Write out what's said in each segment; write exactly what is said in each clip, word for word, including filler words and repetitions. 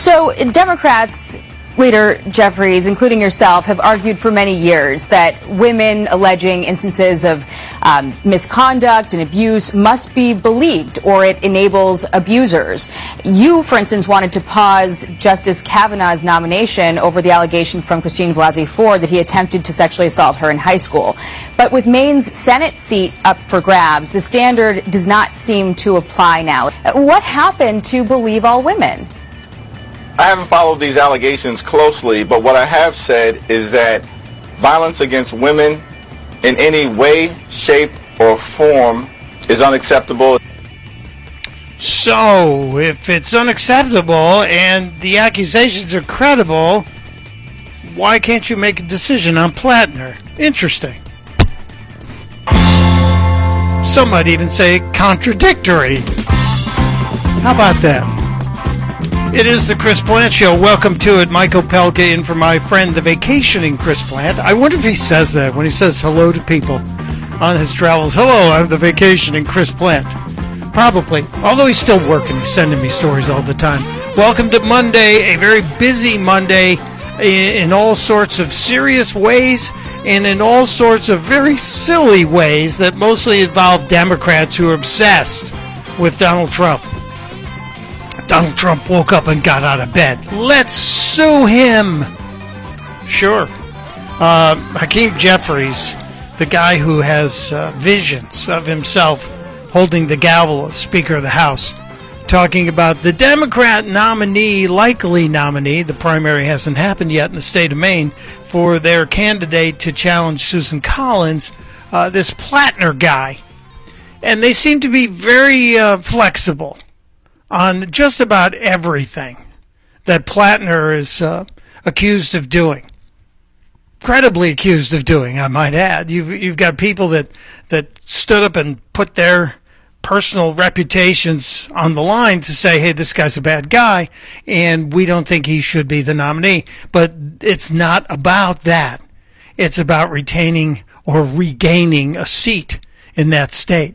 So Democrats, Leader Jeffries, including yourself, have argued for many years that women alleging instances of um, misconduct and abuse must be believed, or it enables abusers. You, for instance, wanted to pause Justice Kavanaugh's nomination over the allegation from Christine Blasey Ford that he attempted to sexually assault her in high school. But with Maine's Senate seat up for grabs, the standard does not seem to apply now. What happened to believe all women? I haven't followed these allegations closely, but what I have said is that violence against women in any way, shape, or form is unacceptable. So, if it's unacceptable and the accusations are credible, why can't you make a decision on Plattner? Interesting. Some might even say contradictory. How about that? It is the Chris Plante Show. Welcome to it. Michael Pelka in for my friend, the vacationing Chris Plante. I wonder if he says that when he says hello to people on his travels. Hello, I'm the vacationing Chris Plante. Probably. Although he's still working. He's sending me stories all the time. Welcome to Monday, a very busy Monday in all sorts of serious ways and in all sorts of very silly ways that mostly involve Democrats who are obsessed with Donald Trump. Donald Trump woke up and got out of bed. Let's sue him. Sure. Uh, Hakeem Jeffries, the guy who has uh, visions of himself holding the gavel as Speaker of the House, talking about the Democrat nominee, likely nominee, the primary hasn't happened yet in the state of Maine, for their candidate to challenge Susan Collins, uh, this Plattner guy. And they seem to be very uh, flexible on just about everything that Plattner is uh, accused of doing. Credibly accused of doing, I might add. You've you've got people that, that stood up and put their personal reputations on the line to say, hey, this guy's a bad guy, and we don't think he should be the nominee. But it's not about that. It's about retaining or regaining a seat in that state.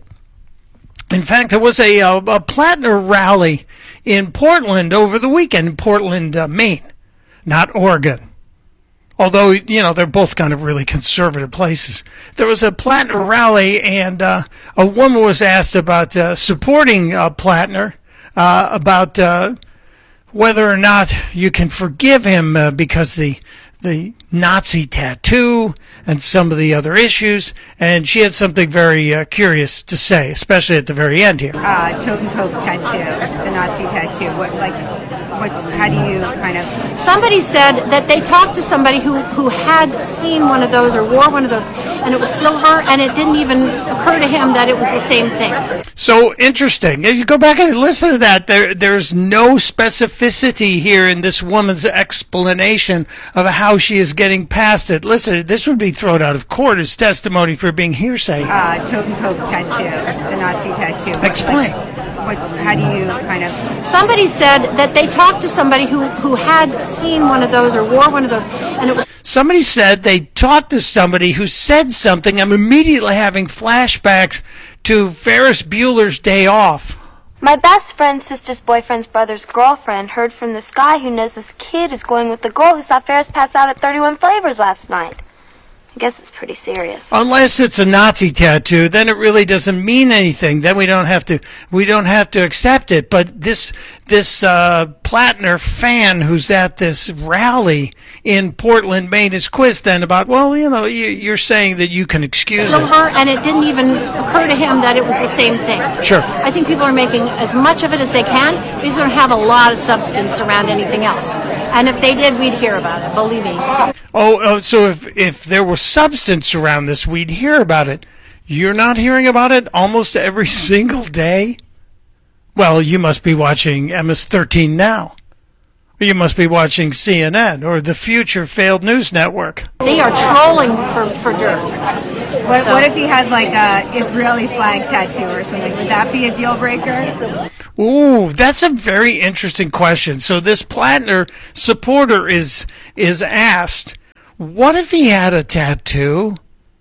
In fact, there was a, a, a Plattner rally in Portland over the weekend, in Portland, uh, Maine, not Oregon. Although, you know, they're both kind of really conservative places. There was a Plattner rally, and uh, a woman was asked about uh, supporting uh, Plattner, uh, about uh, whether or not you can forgive him uh, because the the Nazi tattoo and some of the other issues, and she had something very uh, curious to say, especially at the very end here. Uh, tote and coke tattoo, the Nazi tattoo. What, like, what's, how do you kind of? Somebody said that they talked to somebody who, who had seen one of those or wore one of those, and it was silver, and it didn't even occur to him that it was the same thing. So interesting. If you go back and listen to that, there there's no specificity here in this woman's explanation of how she is getting past it. Listen, this would be thrown out of court as testimony for being hearsay. Uh, tote and coke tattoo, the Nazi tattoo. What, Explain. Like, what's, how do you kind of? Somebody said that they talked to somebody who, who had seen one of those or wore one of those, and it was. Somebody said they talked to somebody who said something. I'm immediately having flashbacks to Ferris Bueller's Day Off. My best friend's sister's boyfriend's brother's girlfriend heard from this guy who knows this kid is going with the girl who saw Ferris pass out at thirty-one Flavors last night. I guess it's pretty serious. Unless it's a Nazi tattoo, then it really doesn't mean anything. Then we don't have to we don't have to accept it. But this this uh, Plattner fan who's at this rally in Portland, Maine, is quizzed then about, well, you know, you, you're saying that you can excuse silver, it. and it didn't even occur to him that it was the same thing. Sure. I think people are making as much of it as they can because they don't have a lot of substance around anything else. And if they did, we'd hear about it, believe me. Oh, oh, so if if there was substance around this, we'd hear about it. You're not hearing about it almost every single day? Well, you must be watching M S thirteen now. Or you must be watching C N N or the future failed news network. They are trolling for, for dirt. What, So- what if he has like a Israeli flag tattoo or something? Would that be a deal breaker? Ooh, that's a very interesting question. So this Plattner supporter is is asked, what if he had a tattoo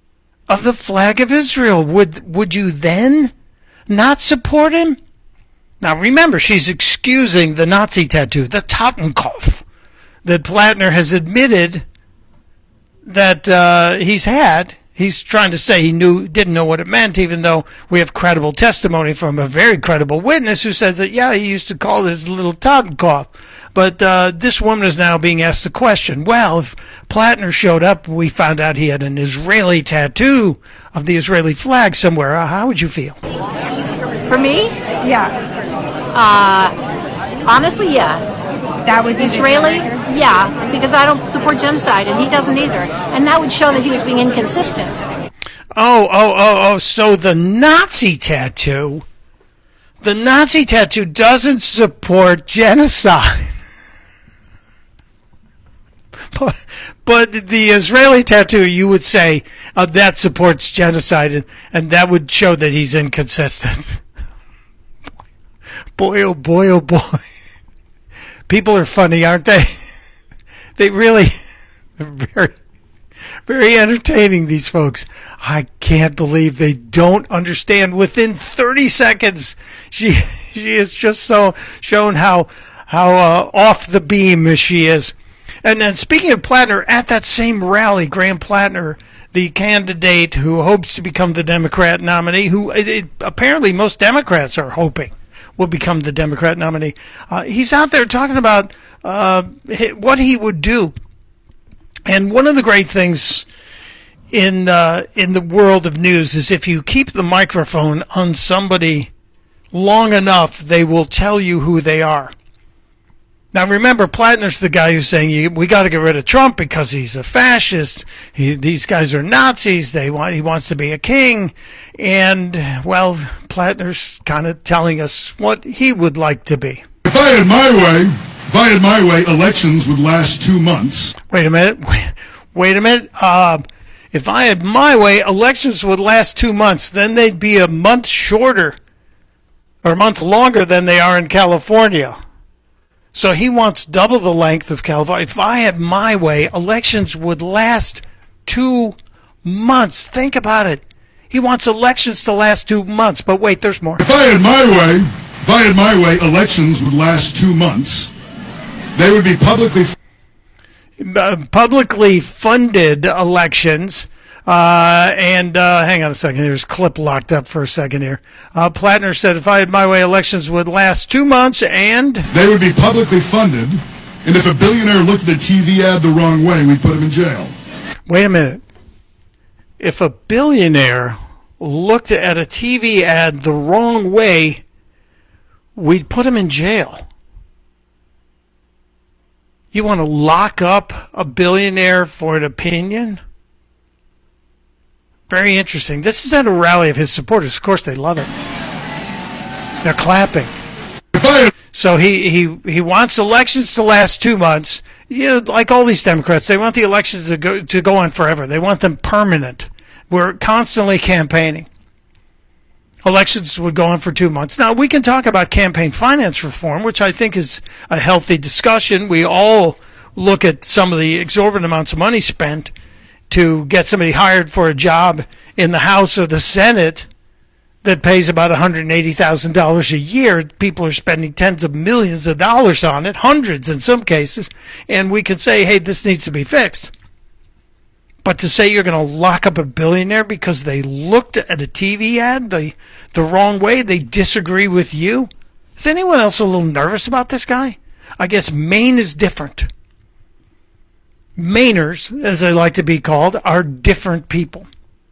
of the flag of Israel? Would would you then not support him? Now, remember, she's excusing the Nazi tattoo, the Totenkopf, that Plattner has admitted that uh, he's had. He's trying to say he knew, didn't know what it meant, even though we have credible testimony from a very credible witness who says that, yeah, he used to call this little Totenkopf. But uh, this woman is now being asked the question, well, if Plattner showed up, we found out he had an Israeli tattoo of the Israeli flag somewhere, uh, how would you feel? For me? Yeah. Uh, honestly, yeah. That would be Israeli? Yeah, because I don't support genocide, and he doesn't either. And that would show that he was being inconsistent. Oh, oh, oh, oh, so the Nazi tattoo, the Nazi tattoo doesn't support genocide. but, but the Israeli tattoo, you would say, uh, that supports genocide, and, and that would show that he's inconsistent. Boy, oh boy, oh boy. People are funny, aren't they? They really, they're very, very entertaining, these folks. I can't believe they don't understand. Within thirty seconds, she she has just so shown how how uh, off the beam she is. And then speaking of Plattner, at that same rally, Graham Plattner, the candidate who hopes to become the Democrat nominee, who it, it, apparently most Democrats are hoping will become the Democrat nominee. Uh, he's out there talking about uh, what he would do. And one of the great things in uh, in the world of news is if you keep the microphone on somebody long enough, they will tell you who they are. Now, remember, Plattner's the guy who's saying we got to get rid of Trump because he's a fascist. He, these guys are Nazis. They want he wants to be a king, and well, Plattner's kind of telling us what he would like to be. If I had my way, if I had my way, elections would last two months. Wait a minute. Wait, wait a minute. Uh, if I had my way, elections would last two months. Then they'd be a month shorter, or a month longer than they are in California. So he wants double the length of California. If I had my way, elections would last two months. Think about it. He wants elections to last two months. But wait, there's more. If I had my way, if I had my way, elections would last two months. They would be publicly uh, publicly funded elections. Uh, and uh, hang on a second. There's a clip locked up for a second here. Uh, Plattner said, if I had my way, elections would last two months and... They would be publicly funded, and if a billionaire looked at a T V ad the wrong way, we'd put him in jail. Wait a minute. If a billionaire looked at a T V ad the wrong way, we'd put him in jail. You want to lock up a billionaire for an opinion? Very interesting. This is at a rally of his supporters. Of course, they love it. They're clapping. So he, he, he wants elections to last two months. You know, like all these Democrats, they want the elections to go to go on forever. They want them permanent. We're constantly campaigning. Elections would go on for two months. Now, we can talk about campaign finance reform, which I think is a healthy discussion. We all look at some of the exorbitant amounts of money spent to get somebody hired for a job in the House or the Senate that pays about one hundred eighty thousand dollars a year. People are spending tens of millions of dollars on it, hundreds in some cases, and we can say, hey, this needs to be fixed. But to say you're going to lock up a billionaire because they looked at a T V ad the, the wrong way, they disagree with you? Is anyone else a little nervous about this guy? I guess Maine is different. Mainers, as they like to be called, are different people.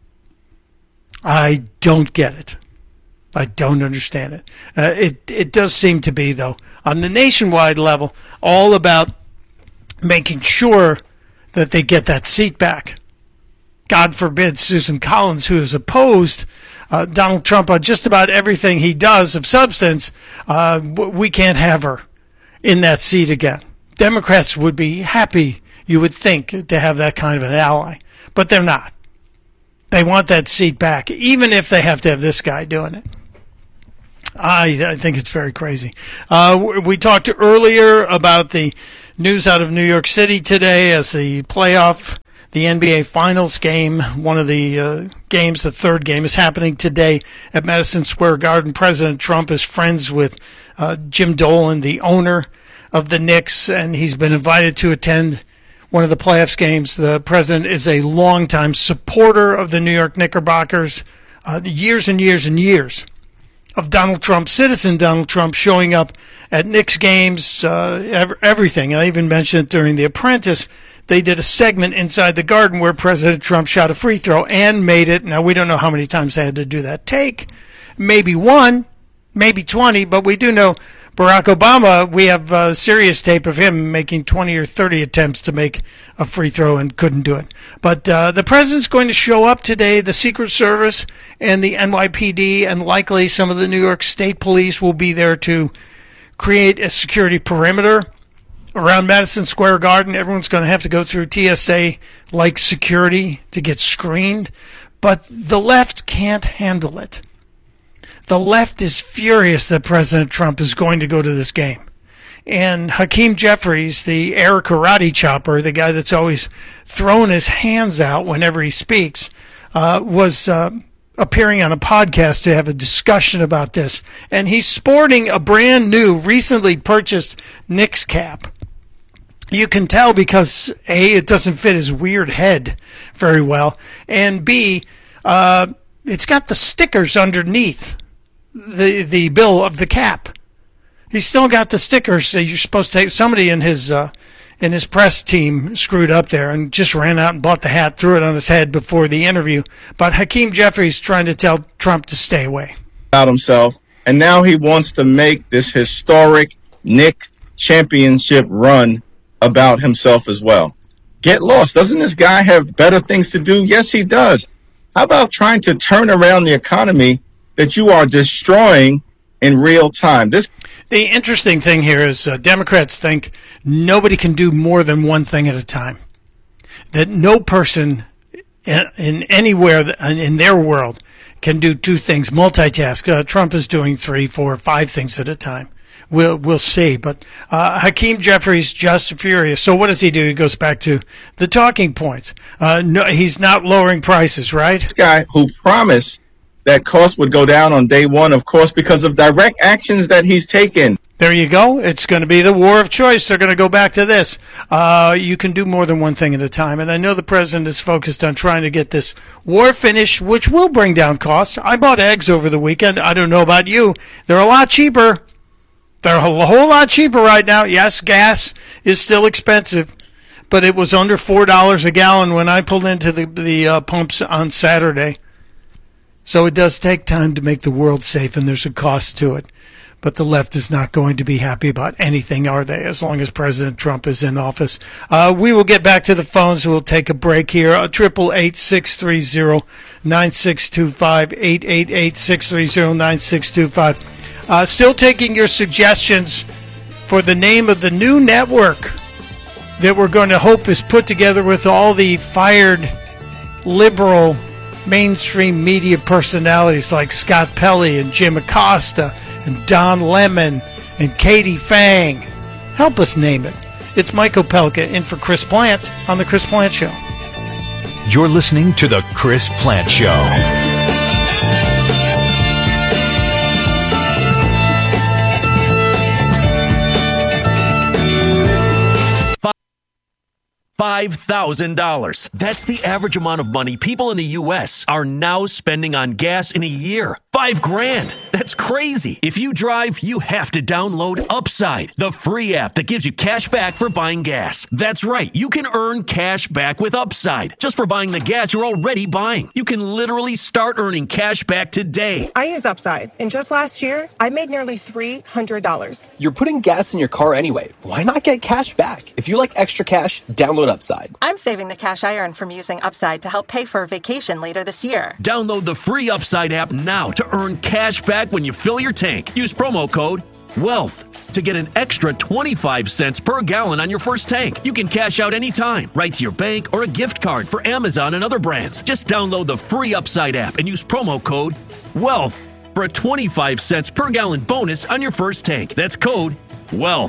I don't get it. I don't understand it. Uh, it it does seem to be, though, on the nationwide level, all about making sure that they get that seat back. God forbid Susan Collins, who is opposed uh, Donald Trump on just about everything he does of substance, uh, we can't have her in that seat again. Democrats would be happy, you would think, to have that kind of an ally. But they're not. They want that seat back, even if they have to have this guy doing it. I, I think it's very crazy. Uh, we talked earlier about the news out of New York City today as the playoff, The N B A Finals game, one of the uh, games, the third game, is happening today at Madison Square Garden. President Trump is friends with uh, Jim Dolan, the owner of the Knicks, and he's been invited to attend one of the playoffs games. The president is a longtime supporter of the New York Knickerbockers, uh, years and years and years of Donald Trump, citizen Donald Trump, showing up at Knicks games, uh, ev- everything. I even mentioned it during The Apprentice. They did a segment inside the Garden where President Trump shot a free throw and made it. Now, we don't know how many times they had to do that take. Maybe one, maybe twenty, but we do know Barack Obama, we have a serious tape of him making twenty or thirty attempts to make a free throw and couldn't do it. But uh, the president's going to show up today. The Secret Service and the N Y P D and likely some of the New York State Police will be there to create a security perimeter around Madison Square Garden. Everyone's going to have to go through T S A-like security to get screened. But the left can't handle it. The left is furious that President Trump is going to go to this game. And Hakeem Jeffries, the air karate chopper, the guy that's always thrown his hands out whenever he speaks, uh, was uh, appearing on a podcast to have a discussion about this. And he's sporting a brand new, recently purchased Knicks cap. You can tell because, A, it doesn't fit his weird head very well, and B, uh, it's got the stickers underneath the the bill of the cap. He's still got the stickers that you're supposed to take. Somebody in his uh, in his press team screwed up there and just ran out and bought the hat, threw it on his head before the interview. But Hakeem Jeffries trying to tell Trump to stay away. About himself, and now he wants to make this historic Knick championship run about himself as well. Get lost. Doesn't this guy have better things to do? Yes, he does. How about trying to turn around the economy that you are destroying in real time? This The interesting thing here is uh, Democrats think nobody can do more than one thing at a time. That no person in, in anywhere in their world can do two things, multitask. Uh, Trump is doing three, four, five things at a time. We'll we'll see. But uh, Hakeem Jeffries just furious. So what does he do? He goes back to the talking points. Uh, no, he's not lowering prices, right? This guy who promised that costs would go down on day one, of course, because of direct actions that he's taken. There you go. It's going to be the war of choice. They're going to go back to this. Uh, you can do more than one thing at a time. And I know the president is focused on trying to get this war finished, which will bring down costs. I bought eggs over the weekend. I don't know about you. They're a lot cheaper. They're a whole lot cheaper right now. Yes, gas is still expensive, but it was under four dollars a gallon when I pulled into the, the uh, pumps on Saturday. So it does take time to make the world safe, and there's a cost to it. But the left is not going to be happy about anything, are they, as long as President Trump is in office? Uh, we will get back to the phones. We'll take a break here. eight eight eight, six three zero, nine six two five, eight eight eight, six three zero, nine six two five. Uh, still taking your suggestions for the name of the new network that we're going to hope is put together with all the fired liberal mainstream media personalities like Scott Pelley and Jim Acosta and Don Lemon and Katie Fang. Help us name it. It's Michael Pelka in for Chris Plant on The Chris Plant Show. You're listening to The Chris Plant Show. five thousand dollars. That's the average amount of money people in the U S are now spending on gas in a year. Five grand. That's crazy. If you drive, you have to download Upside, the free app that gives you cash back for buying gas. That's right. You can earn cash back with Upside just for buying the gas you're already buying. You can literally start earning cash back today. I use Upside, and just last year, I made nearly three hundred dollars. You're putting gas in your car anyway. Why not get cash back? If you like extra cash, download Upside. I'm saving the cash I earn from using Upside to help pay for a vacation later this year. Download the free Upside app now to earn cash back when you fill your tank. Use promo code WEALTH to get an extra twenty-five cents per gallon on your first tank. You can cash out anytime, right to your bank or a gift card for Amazon and other brands. Just download the free Upside app and use promo code WEALTH for a twenty-five cents per gallon bonus on your first tank. That's code WEALTH.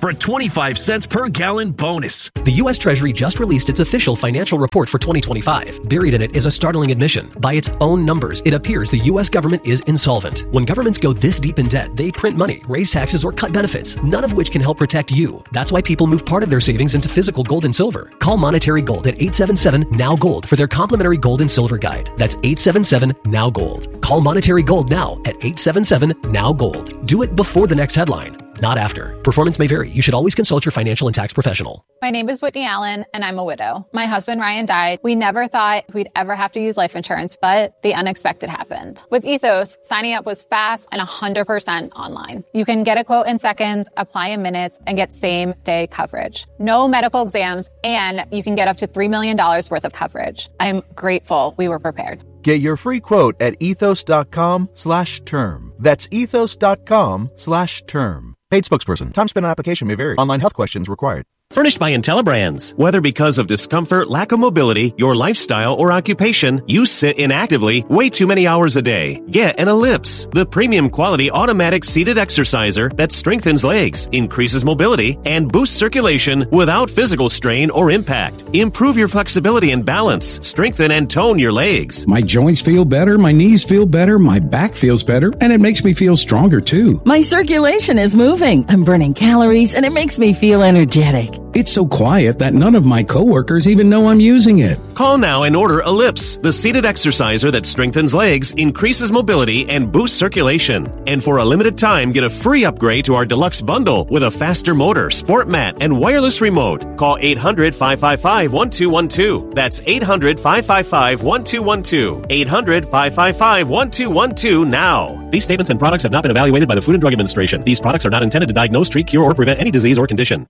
for a twenty-five cents per gallon bonus. The U S Treasury just released its official financial report for twenty twenty-five. Buried in it is a startling admission. By its own numbers, it appears the U S government is insolvent. When governments go this deep in debt, they print money, raise taxes, or cut benefits, none of which can help protect you. That's why people move part of their savings into physical gold and silver. Call Monetary Gold at eight seven seven, N O W, GOLD for their complimentary gold and silver guide. That's eight seven seven, N O W, GOLD. Call Monetary Gold now at eight seven seven, N O W, GOLD. Do it before the next headline, not after. Performance may vary. You should always consult your financial and tax professional. My name is Whitney Allen, and I'm a widow. My husband, Ryan, died. We never thought we'd ever have to use life insurance, but the unexpected happened. With Ethos, signing up was fast and one hundred percent online. You can get a quote in seconds, apply in minutes, and get same-day coverage. No medical exams, and you can get up to three million dollars worth of coverage. I'm grateful we were prepared. Get your free quote at ethos.com slash term. That's ethos.com slash term. Paid spokesperson. Time spent on application may vary. Online health questions required. Furnished by IntelliBrands. Whether because of discomfort, lack of mobility, your lifestyle, or occupation, you sit inactively way too many hours a day. Get an Ellipse, the premium quality automatic seated exerciser that strengthens legs, increases mobility, and boosts circulation without physical strain or impact. Improve your flexibility and balance. Strengthen and tone your legs. My joints feel better, my knees feel better, my back feels better, and it makes me feel stronger too. My circulation is moving. I'm burning calories, and it makes me feel energetic. It's so quiet that none of my coworkers even know I'm using it. Call now and order Ellipse, the seated exerciser that strengthens legs, increases mobility, and boosts circulation. And for a limited time, get a free upgrade to our deluxe bundle with a faster motor, sport mat, and wireless remote. Call eight hundred, five five five, one two one two. That's eight hundred, five five five, one two one two. eight hundred, five five five, one two one two now. These statements and products have not been evaluated by the Food and Drug Administration. These products are not intended to diagnose, treat, cure, or prevent any disease or condition.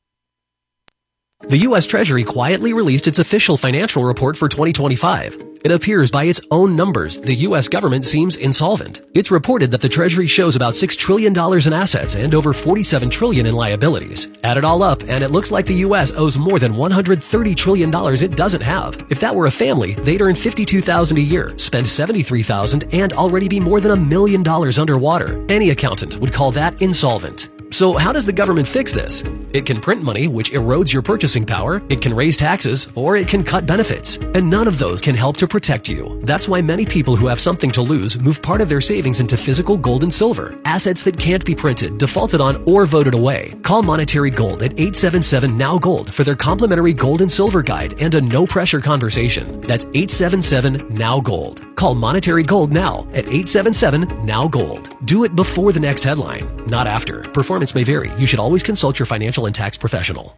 The U S Treasury quietly released its official financial report for twenty twenty-five. It appears by its own numbers, the U S government seems insolvent. It's reported that the Treasury shows about six trillion dollars in assets and over forty-seven trillion dollars in liabilities. Add it all up, and it looks like the U S owes more than one hundred thirty trillion dollars it doesn't have. If that were a family, they'd earn fifty-two thousand dollars a year, spend seventy-three thousand dollars, and already be more than a million dollars underwater. Any accountant would call that insolvent. So how does the government fix this? It can print money, which erodes your purchasing power, it can raise taxes, or it can cut benefits. And none of those can help to protect you. That's why many people who have something to lose move part of their savings into physical gold and silver, assets that can't be printed, defaulted on, or voted away. Call Monetary Gold at eight seven seven, N O W, GOLD for their complimentary gold and silver guide and a no-pressure conversation. That's eight seven seven, N O W, GOLD. Call Monetary Gold now at eight seven seven, N O W, GOLD. Do it before the next headline, not after. Performance may vary. You should always consult your financial and tax professional.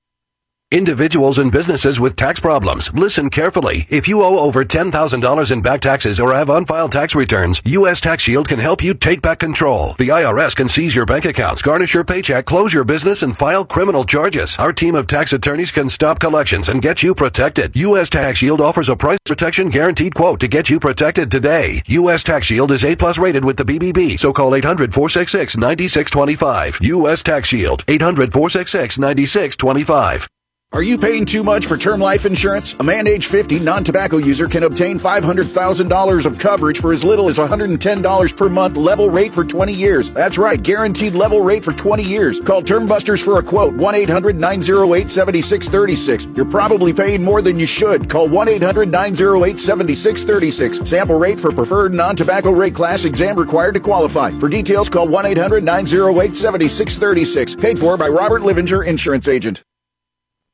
Individuals and businesses with tax problems, listen carefully. If you owe over ten thousand dollars in back taxes or have unfiled tax returns, U S Tax Shield can help you take back control. The I R S can seize your bank accounts, garnish your paycheck, close your business, and file criminal charges. Our team of tax attorneys can stop collections and get you protected. U S Tax Shield offers a price protection guaranteed quote to get you protected today. U S Tax Shield is A plus rated with the B B B, so call eight hundred, four six six, nine six two five. U S Tax Shield, eight hundred, four six six, nine six two five. Are you paying too much for term life insurance? A man age fifty, non-tobacco user can obtain five hundred thousand dollars of coverage for as little as one hundred ten dollars per month, level rate for twenty years. That's right, guaranteed level rate for twenty years. Call Term Busters for a quote, one eight hundred, nine oh eight, seven six three six. You're probably paying more than you should. Call one eight hundred, nine oh eight, seven six three six. Sample rate for preferred non-tobacco rate class, exam required to qualify. For details, call one eight hundred, nine oh eight, seven six three six. Paid for by Robert Livinger, Insurance Agent.